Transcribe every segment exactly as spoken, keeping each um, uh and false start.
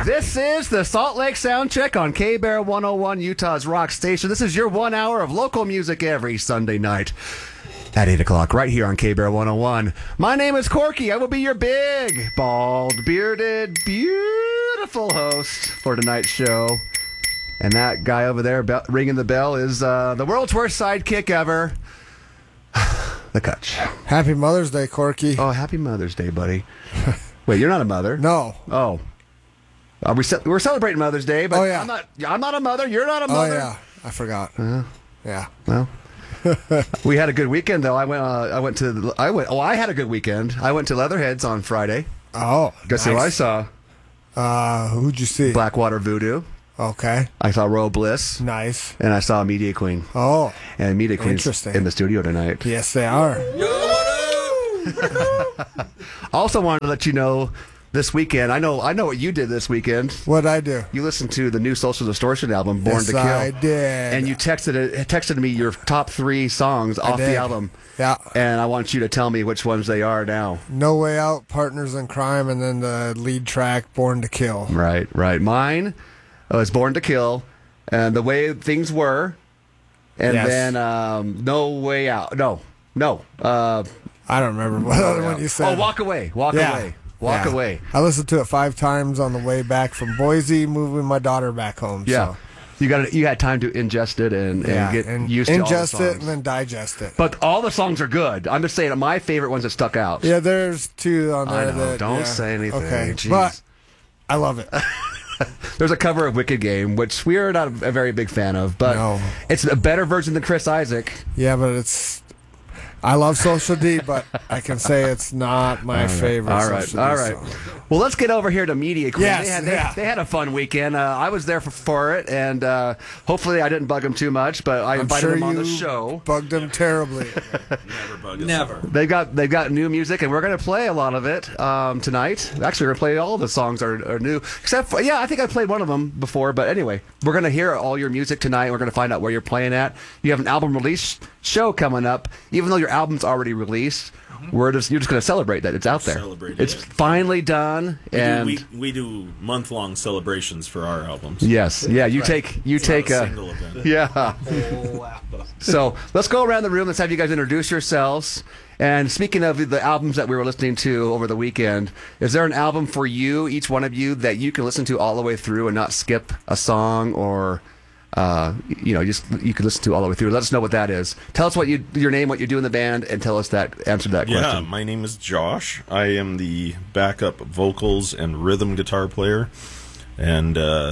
This is the Salt Lake Soundcheck on K-Bear one oh one, Utah's rock station. This is your one hour of local music every Sunday night at eight o'clock right here on K-Bear one oh one. My name is Corky. I will be your big, bald, bearded, beautiful host for tonight's show. And that guy over there be- ringing the bell is uh, the world's worst sidekick ever, the Kutch. Happy Mother's Day, Corky. Oh, happy Mother's Day, buddy. Wait, you're not a mother? No. Oh. Are we ce- we're celebrating Mother's Day, but oh, yeah. I'm not I'm not a mother. You're not a mother. Oh, yeah. I forgot. Uh, yeah. Well, we had a good weekend, though. I went uh, I went to I went oh I had a good weekend. I went to Leatherheads on Friday. Oh, Guess nice. who I saw? Uh, who'd you see? Blackwater Voodoo. Okay. I saw Royal Bliss. Nice. And I saw Media Queen. Oh. And Media Queen's interesting. in the studio tonight. Yes, they are. Also wanted to let you know this weekend, I know I know what you did this weekend. What'd I do? You listened to the new Social Distortion album, Born yes, to Kill. I did. And you texted it, texted me your top three songs I off did. the album. Yeah. And I want you to tell me which ones they are now. No Way Out, Partners in Crime, and then the lead track, Born to Kill. Right, right. Mine was Born to Kill, and The Way Things Were, and Yes. then um, No Way Out. No, no. Uh, I don't remember what other one you said. Oh, Walk Away. Walk Yeah. Away. Walk Yeah. Away. I listened to it five times on the way back from Boise, moving my daughter back home. Yeah. So. You got you had time to ingest it and, and Yeah, get and used to all the ingest songs. it and then digest it. But all the songs are good. I'm just saying my favorite ones that stuck out. Yeah, there's two on there. I know. That, Don't yeah. say anything. Okay, Jeez. but I love it. There's a cover of Wicked Game, which we're not a very big fan of, but No. it's a better version than Chris Isaac. Yeah, but it's. I love Social D, but I can say it's not my All right. favorite. All right, Social all D right. song. Well, let's get over here to Media Queen. Yes, they, had, they, yeah. they had a fun weekend. Uh, I was there for, for it, and uh, hopefully I didn't bug them too much, but I I'm invited sure them on you the show. bugged them terribly. Never bug us. Never. They've got they've got new music, and we're going to play a lot of it um, tonight. Actually, we're going to play all the songs are, are new, except for, yeah, I think I played one of them before. But anyway, we're going to hear all your music tonight. We're going to find out where you're playing at. You have an album release show coming up, even though your album's already released. We're just you're just going to celebrate that it's out there. Celebrate it's it. finally done, We and do, we, we do month-long celebrations for our albums. yes, yeah, you take you It's take not a a single event. yeah. So let's go around the room. Let's have you guys introduce yourselves. And speaking of the albums that we were listening to over the weekend, is there an album for you, each one of you, that you can listen to all the way through and not skip a song, or uh, you know, just you can listen to all the way through? Let us know what that is. Tell us what you your name, what you do in the band, and tell us that answer to that Yeah, question. my name is Josh. I am the backup vocals and rhythm guitar player, and uh,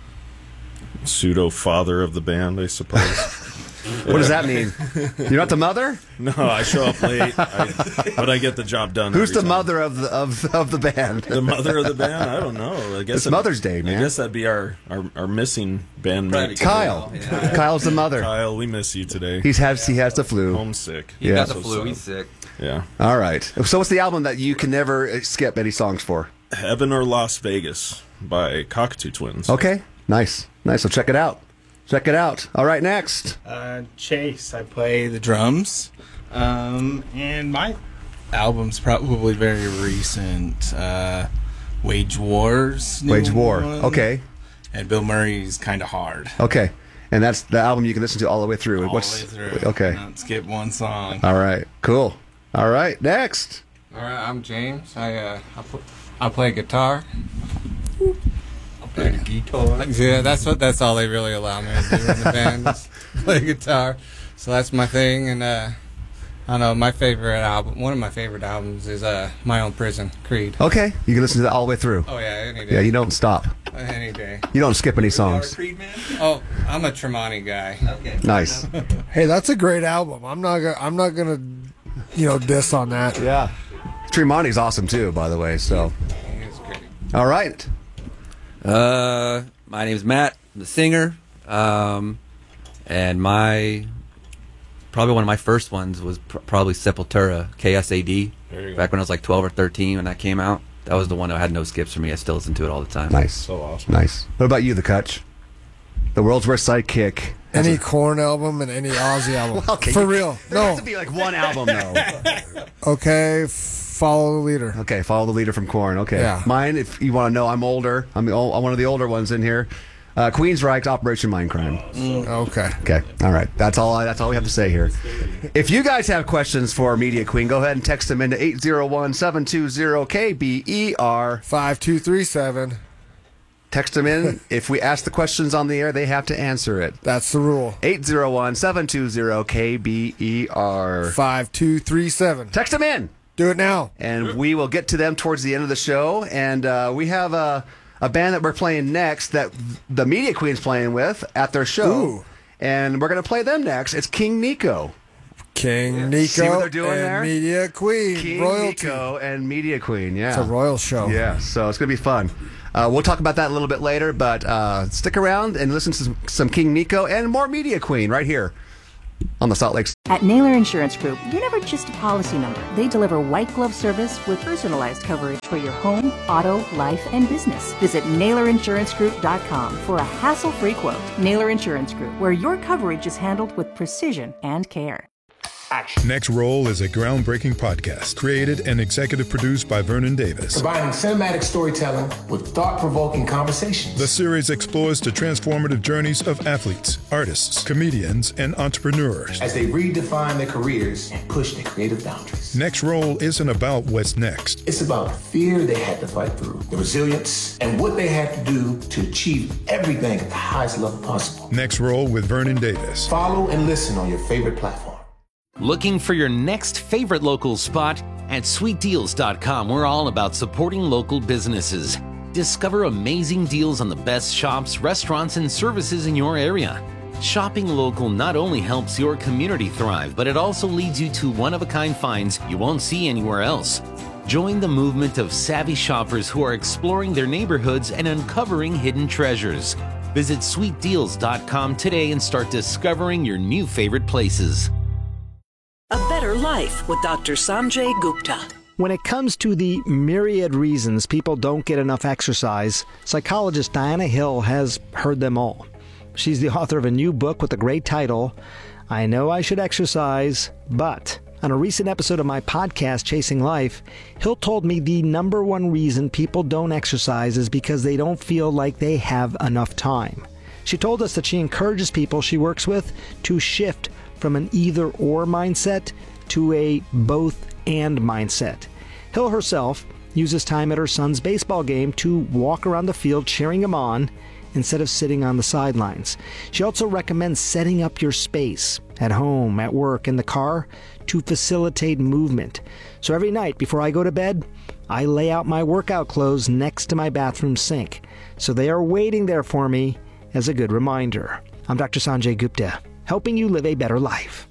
pseudo father of the band, I suppose. What does that mean? You're not the mother? No, I show up late, I, but I get the job done. Who's the every time. mother of the of of the band? The mother of the band? I don't know. I guess It's it- Mother's Day, man. I guess that'd be our our, our missing bandmate. Kyle. Yeah. Kyle's the mother. Kyle, we miss you today. He's has he has the flu. Homesick. He Yeah. got the So flu. sad. He's sick. Yeah. All right. So what's the album that you can never skip any songs for? Heaven or Las Vegas by Cockatoo Twins. Okay. Nice. Nice. So check it out. Check it out. All right, next. Uh, Chase, I play the drums, um, and my album's probably very recent. Uh, Wage Wars, new Wage War. one, Okay. and Bill Murray's kind of hard. Okay. And that's the album you can listen to all the way through. All What's the way through. Okay. Not skip one song. All right. Cool. All right. Next. All right, I'm James. I uh, I, pl- I play guitar. Play the guitar. Yeah, that's what. That's all they really allow me to do in the band. Is play guitar. So that's my thing. And uh, I don't know. My favorite album. One of my favorite albums is uh, My Own Prison, Creed. Okay. You can listen to that all the way through. Oh yeah, any day. Yeah, you don't stop. Any day. You don't skip any songs. Creed man? Oh, I'm a Tremonti guy. Okay. Nice. Hey, that's a great album. I'm not. Gonna, I'm not gonna, you know, diss on that. Yeah. Tremonti's awesome too, by the way. So, It's great. all right. Uh, my name's Matt. I'm the singer. Um, and my probably one of my first ones was pr- probably Sepultura, K S A D. There you go. Back when I was like twelve or thirteen when that came out. That was the one that had no skips for me. I still listen to it all the time. Nice. So awesome. Nice. What about you, the Kutch? The world's worst sidekick. Any Korn album and any Ozzy album. Okay, For you- real. There has No. to be like one album though. Okay. F- Follow the leader. Okay, follow the leader from Korn. Okay. Yeah. Mine, if you want to know, I'm older. I'm, the old, I'm one of the older ones in here. Uh, Queensryche, Operation Mindcrime. Mm, okay. Okay. All right. That's all. I, that's all we have to say here. If you guys have questions for Media Queen, go ahead and text them into eight zero one, seven two zero, K B E R. five two three seven. Text them in. If we ask the questions on the air, they have to answer it. That's the rule. eight zero one, seven two zero, K B E R. five two three seven. Text them in. Do it now. And we will get to them towards the end of the show. And uh, we have a, a band that we're playing next that the Media Queen's playing with at their show. Ooh. And we're going to play them next. It's King Nico. King Nico See what they're doing and there? Media Queen. King Royalty. Nico and Media Queen, yeah. It's a royal show. Yeah, so it's going to be fun. Uh, we'll talk about that a little bit later, but uh, stick around and listen to some, some King Nico and more Media Queen right here on the Salt Lake. At Naylor Insurance Group, you're never just a policy number. They deliver white glove service with personalized coverage for your home, auto, life, and business. Visit Naylor Insurance Group dot com for a hassle-free quote. Naylor Insurance Group, where your coverage is handled with precision and care. Action. Next Roll is a groundbreaking podcast created and executive produced by Vernon Davis. Combining cinematic storytelling with thought-provoking conversations. The series explores the transformative journeys of athletes, artists, comedians, and entrepreneurs as they redefine their careers and push their creative boundaries. Next Roll isn't about what's next. It's about the fear they had to fight through, the resilience, and what they had to do to achieve everything at the highest level possible. Next Roll with Vernon Davis. Follow and listen on your favorite platform. Looking for your next favorite local spot? At sweet deals dot com, we're all about supporting local businesses. Discover amazing deals on the best shops, restaurants, and services in your area. Shopping local not only helps your community thrive, but it also leads you to one-of-a-kind finds you won't see anywhere else. Join the movement of savvy shoppers who are exploring their neighborhoods and uncovering hidden treasures. Visit sweet deals dot com today and start discovering your new favorite places. A Better Life with Doctor Sanjay Gupta. When it comes to the myriad reasons people don't get enough exercise, psychologist Diana Hill has heard them all. She's the author of a new book with a great title, I Know I Should Exercise, But. On a recent episode of my podcast, Chasing Life, Hill told me the number one reason people don't exercise is because they don't feel like they have enough time. She told us that she encourages people she works with to shift from an either-or mindset to a both-and mindset. Hill herself uses time at her son's baseball game to walk around the field cheering him on instead of sitting on the sidelines. She also recommends setting up your space at home, at work, in the car to facilitate movement. So every night before I go to bed, I lay out my workout clothes next to my bathroom sink, so they are waiting there for me as a good reminder. I'm Doctor Sanjay Gupta, helping you live a better life.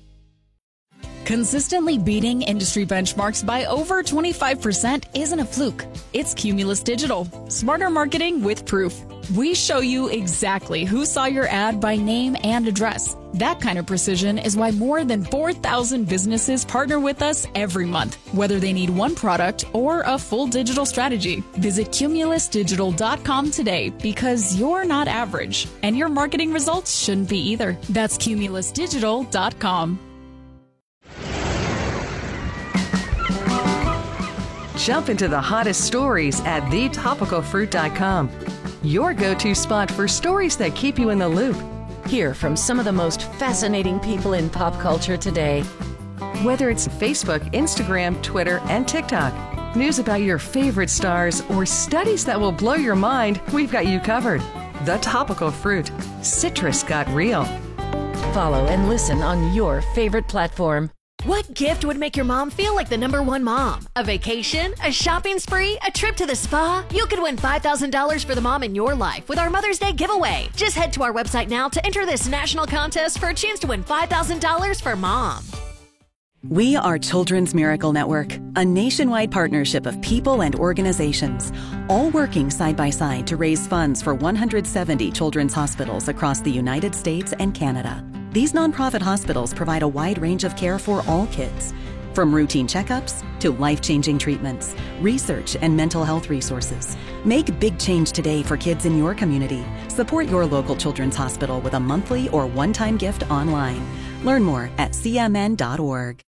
Consistently beating industry benchmarks by over twenty-five percent isn't a fluke. It's Cumulus Digital. Smarter marketing with proof. We show you exactly who saw your ad by name and address. That kind of precision is why more than four thousand businesses partner with us every month, whether they need one product or a full digital strategy. Visit Cumulus Digital dot com today because you're not average, and your marketing results shouldn't be either. That's Cumulus Digital dot com. Jump into the hottest stories at the topical fruit dot com. Your go-to spot for stories that keep you in the loop. Hear from some of the most fascinating people in pop culture today. Whether it's Facebook, Instagram, Twitter, and TikTok, news about your favorite stars, or studies that will blow your mind, we've got you covered. The Topical Fruit. Citrus got real. Follow and listen on your favorite platform. What gift would make your mom feel like the number one mom? A vacation? A shopping spree? A trip to the spa? You could win five thousand dollars for the mom in your life with our Mother's Day giveaway. Just head to our website now to enter this national contest for a chance to win five thousand dollars for mom. We are Children's Miracle Network, a nationwide partnership of people and organizations, all working side by side to raise funds for one hundred seventy children's hospitals across the United States and Canada. These nonprofit hospitals provide a wide range of care for all kids, from routine checkups to life-changing treatments, research, and mental health resources. Make big change today for kids in your community. Support your local children's hospital with a monthly or one-time gift online. Learn more at c m n dot org.